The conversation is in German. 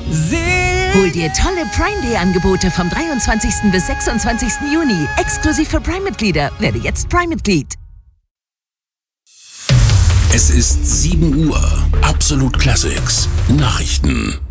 Hol dir tolle Prime Day Angebote vom 23. bis 26. Juni. Exklusiv für Prime-Mitglieder. Werde jetzt Prime-Mitglied. Es ist 7 Uhr. Absolut Classics. Nachrichten.